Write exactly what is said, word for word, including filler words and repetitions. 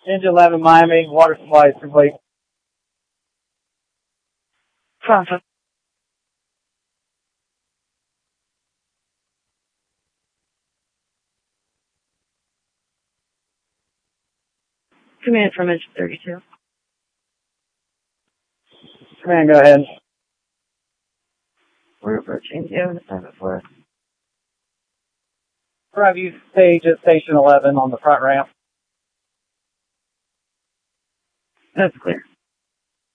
Engine eleven, Miami, water supply is complete. Pronto. Command from engine thirty-two. Command, go ahead. We're approaching the over the seven four. Drive you stage at station eleven on the front ramp. That's clear.